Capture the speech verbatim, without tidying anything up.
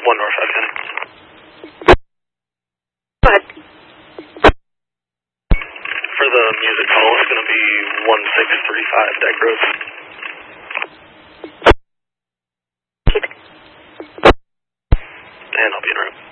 one North five ten. Go ahead. For the music call, it's going to be one six three five Dyke Road. And I'll be en route.